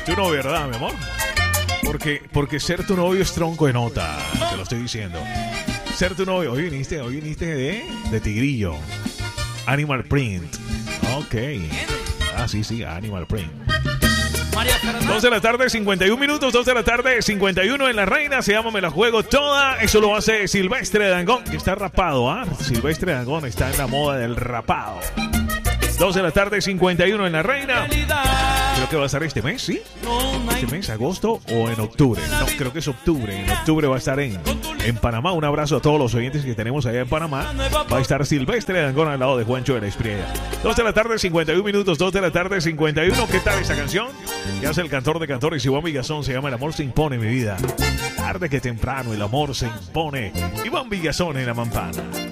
Tu novio, ¿verdad, mi amor? Porque ser tu novio es tronco de nota, te lo estoy diciendo. Ser tu novio, hoy viniste de Tigrillo. Animal Print. Ok. Ah, sí, Animal Print. 2 de la tarde, 51 minutos, 2 de la tarde, 51 en La Reina. Se llama Me la juego toda. Eso lo hace Silvestre Dangond, que está rapado, ¿ah? Silvestre Dangond está en la moda del rapado. 2 de la tarde, 51 en La Reina. Creo que va a estar este mes, ¿sí? Este mes, agosto o en octubre. No, creo que es octubre. En octubre va a estar en Panamá. Un abrazo a todos los oyentes que tenemos allá en Panamá. Va a estar Silvestre Dangond al lado de Juancho de la Espriella. 2 de la tarde, 51 minutos, 2 de la tarde, 51. ¿Qué tal esa canción? Que hace el cantor de cantores Iván Villazón. Se llama El amor se impone, mi vida. Tarde que temprano el amor se impone. Iván Villazón en La Mampana.